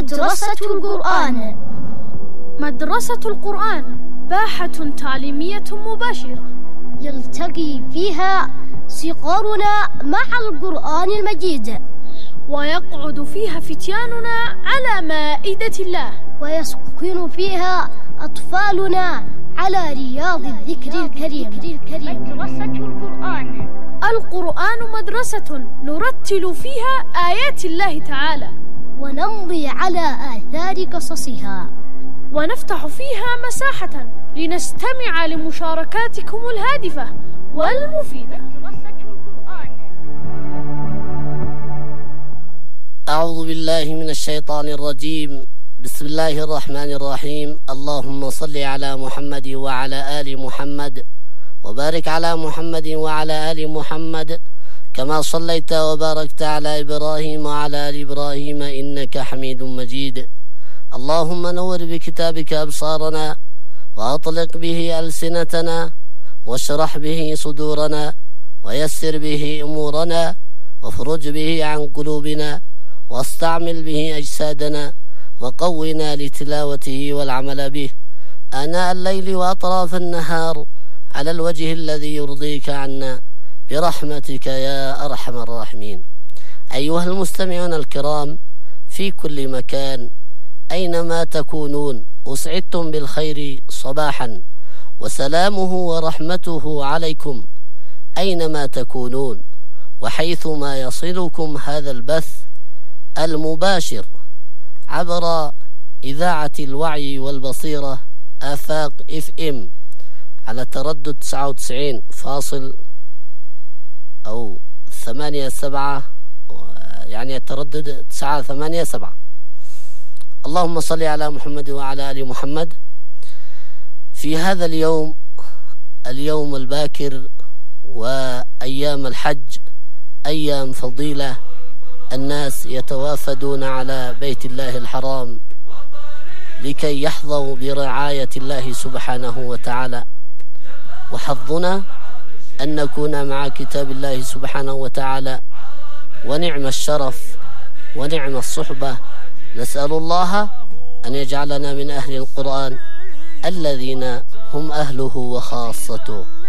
مدرسة القرآن. مدرسة القرآن باحة تعليمية مباشرة يلتقي فيها صغارنا مع القرآن المجيد، ويقعد فيها فتياننا على مائدة الله، ويسكن فيها أطفالنا على رياض الذكر الكريم. مدرسة القرآن. القرآن مدرسة نرتل فيها آيات الله تعالى، ونمضي على آثار قصصها، ونفتح فيها مساحة لنستمع لمشاركاتكم الهادفة والمفيدة. أعوذ بالله من الشيطان الرجيم. بسم الله الرحمن الرحيم. اللهم صل على محمد وعلى آل محمد، وبارك على محمد وعلى آل محمد كما صليت وباركت على إبراهيم وعلى آل إبراهيم إنك حميد مجيد. اللهم نور بكتابك أبصارنا، وأطلق به ألسنتنا، واشرح به صدورنا، ويسر به أمورنا، وافرج به عن قلوبنا، واستعمل به أجسادنا، وقونا لتلاوته والعمل به آناء الليل وأطراف النهار على الوجه الذي يرضيك عنا برحمتك يا أرحم الراحمين. أيها المستمعون الكرام في كل مكان أينما تكونون، أسعدتم بالخير صباحا، وسلامه ورحمته عليكم أينما تكونون، وحيثما يصلكم هذا البث المباشر عبر إذاعة الوعي والبصيرة آفاق FM على تردد 99.87، يعني التردد 987. اللهم صل على محمد وعلى آل محمد. في هذا اليوم الباكر وأيام الحج أيام فضيلة، الناس يتوافدون على بيت الله الحرام لكي يحظوا برعاية الله سبحانه وتعالى، وحظنا أن نكون مع كتاب الله سبحانه وتعالى، ونعم الشرف ونعم الصحبة. نسأل الله أن يجعلنا من أهل القرآن الذين هم أهله وخاصته.